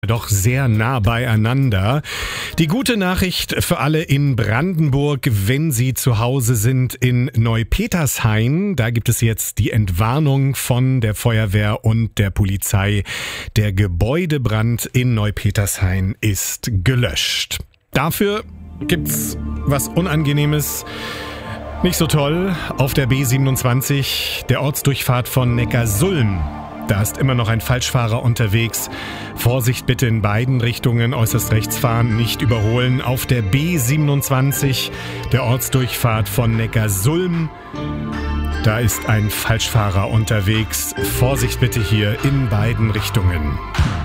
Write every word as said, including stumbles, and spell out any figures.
Doch sehr nah beieinander. Die gute Nachricht für alle in Brandenburg, wenn Sie zu Hause sind in Neupetershain. Da gibt es jetzt die Entwarnung von der Feuerwehr und der Polizei. Der Gebäudebrand in Neupetershain ist gelöscht. Dafür gibt's was Unangenehmes. Nicht so toll. Auf der B siebenundzwanzig, der Ortsdurchfahrt von Neckarsulm. Da ist immer noch ein Falschfahrer unterwegs. Vorsicht bitte in beiden Richtungen, äußerst rechts fahren, nicht überholen. Auf der B siebenundzwanzig, der Ortsdurchfahrt von Neckarsulm, da ist ein Falschfahrer unterwegs. Vorsicht bitte hier in beiden Richtungen.